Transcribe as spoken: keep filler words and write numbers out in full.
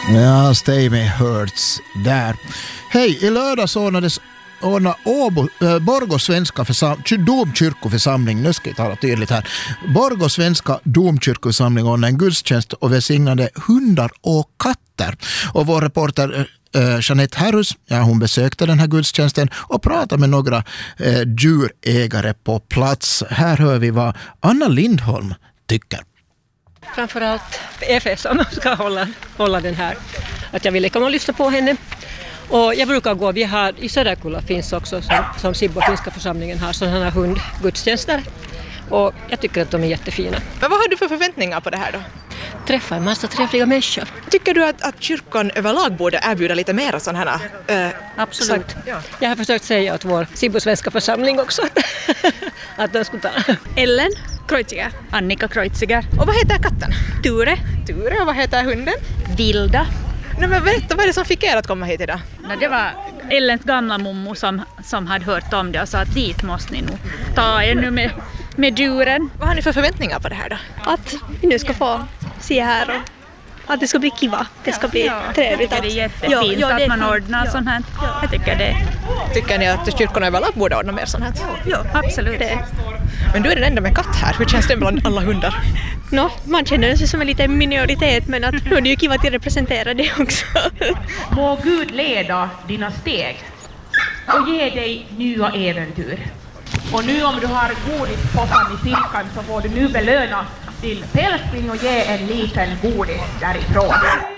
Ja, Stay Me Hurts där. Hej, i lördags ordnades ordna Åbo, äh, Borgå svenska försam, domkyrkoförsamling, nu ska jag tala tydligt här. Borgå svenska domkyrkoförsamling ordnade en gudstjänst och välsignade hundar och katter. Och vår reporter äh, Jeanette Harrus, ja, hon besökte den här gudstjänsten och pratade med några äh, djurägare på plats. Här hör vi vad Anna Lindholm tycker. Framförallt F S som ska hålla, hålla den här. Att jag ville komma och lyssna på henne. Och jag brukar gå, vi har i Söderkulla finns också som, som Sibbo finska församlingen har sådana här hundgudstjänster. Och jag tycker att de är jättefina. Men vad har du för förväntningar på det här då? Träffa en massa trevliga människor. Tycker du att, att kyrkan överlag borde erbjuda lite mer sådana här? Äh, Absolut. Så, ja. Jag har försökt säga åt vår Sibbo svenska församling också att de skulle ta. Ellen Kreuziger. Annika Kreuziger. Och vad heter katten? Ture. Ture, och vad heter hunden? Vilda. Nej, men berätta, vad är det som fick er att komma hit idag? No, det var Ellens gamla mommo som, som hade hört om det och sa att dit måste ni nog ta er nu med, med djuren. Vad har ni för förväntningar på det här då? Att vi nu ska få se här och att det ska bli kiva. Det ska bli ja, trevligt. Jag tycker att, det är jättefint ja, ja, det att man är ordnar ja. sånt här. Jag tycker det. Tycker ni att kyrkorna överlag borde ordna mer sånt här? Ja, absolut. Det. Men du är den enda med katt här. Hur känns det bland alla hundar? No, man känner sig som en liten minoritet, men att nu är det ju kiva att representera det också. Må Gud leda dina steg och ge dig nya äventyr. Och nu om du har godispåsen i fickan så får du nu belöna din pälsning och ge en liten godis därifrån.